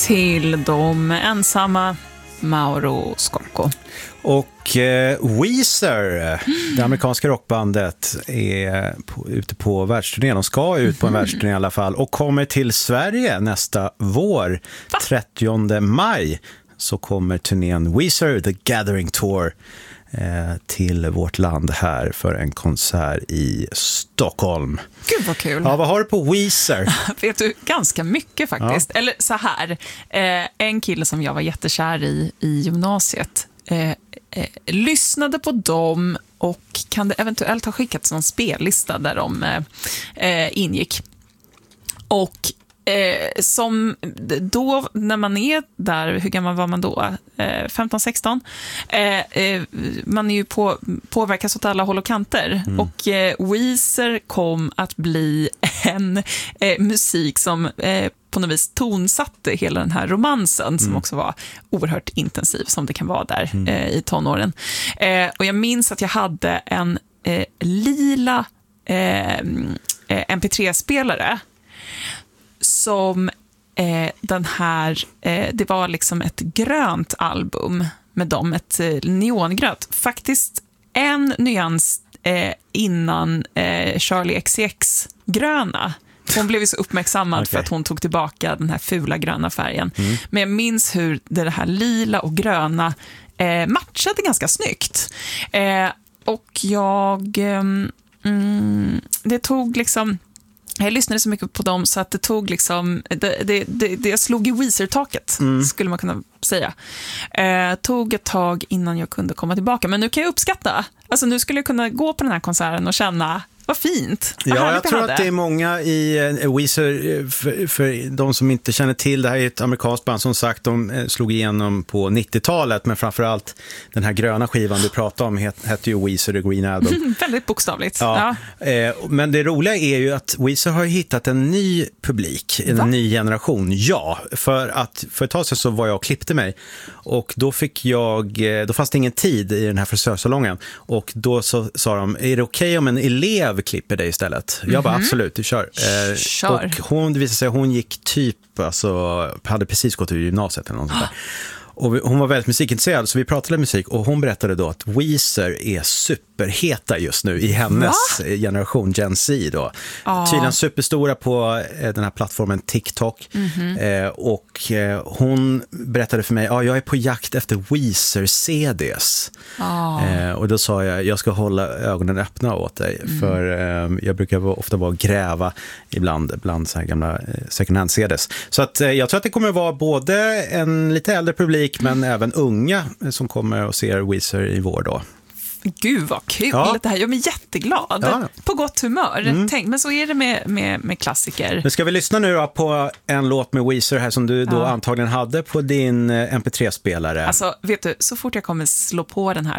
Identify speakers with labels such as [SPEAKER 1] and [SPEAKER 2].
[SPEAKER 1] till de ensamma Mauro Scocco.
[SPEAKER 2] Och Weezer, det amerikanska rockbandet, är ute på världsturné. De ska ut på en världsturné i alla fall och kommer till Sverige nästa vår. 30 maj så kommer turnén Weezer, The Gathering Tour, till vårt land här för en konsert i Stockholm.
[SPEAKER 1] Gud vad kul.
[SPEAKER 2] Ja, vad har du på Weezer?
[SPEAKER 1] Vet du, ganska mycket faktiskt. Ja. Eller så här, en kille som jag var jättekär i gymnasiet lyssnade på dem och kan det eventuellt ha skickat någon spellista där de ingick. Och som då, när man är där, hur gammal var man då? 15-16. Man är ju påverkas åt alla håll och kanter. Och Weezer kom att bli en musik som på något vis tonsatte hela den här romansen som också var oerhört intensiv som det kan vara där i tonåren. Och jag minns att jag hade en lila MP3-spelare som den här, det var liksom ett grönt album med dem, ett neongrönt. Faktiskt en nyans innan Charlie XCX-gröna. Hon blev ju så uppmärksammad för att hon tog tillbaka den här fula gröna färgen. Men jag minns hur det här lila och gröna matchade ganska snyggt. Och det tog liksom... Jag lyssnade så mycket på dem så att det tog liksom... Det slog i Weezer-taket, skulle man kunna säga. Tog ett tag innan jag kunde komma tillbaka. Men nu kan jag uppskatta. Alltså nu skulle jag kunna gå på den här konserten och känna... Vad fint. Vad
[SPEAKER 2] ja, jag tror att det är många i Weezer, för de som inte känner till, det här är ett amerikanskt band som sagt, de slog igenom på 90-talet, men framförallt den här gröna skivan du pratade om hette ju Weezer, The Green Album.
[SPEAKER 1] Väldigt bokstavligt.
[SPEAKER 2] Ja. Men det roliga är ju att Weezer har hittat en ny publik, en ny generation. Ja, för ett tag sedan så var jag och klippte mig och då fanns det ingen tid i den här frisörsalongen och då så sa de, är det okej om en elev klipper dig istället? Jag bara, absolut, du kör. Och hon, det visade sig, hon gick hade precis gått ur gymnasiet eller något sånt där. Och hon var väldigt musikintresserad, så vi pratade musik och hon berättade då att Weezer är superheta just nu i hennes generation, Gen Z då. Tydligen superstora på den här plattformen TikTok. Och hon berättade för mig, jag är på jakt efter Weezer-CDs. Och då sa jag ska hålla ögonen öppna åt dig. För jag brukar ofta vara gräva bland så här gamla second hand CDs. Så att jag tror att det kommer att vara både en lite äldre publik men även unga som kommer och ser Weezer i vår då.
[SPEAKER 1] Gud vad kul det här. Jag är jätteglad. På gott humör. Tänk, men så är det med klassiker.
[SPEAKER 2] Nu ska vi lyssna nu då på en låt med Weezer här som du då antagligen hade på din MP3-spelare.
[SPEAKER 1] Alltså, vet du, så fort jag kommer slå på den här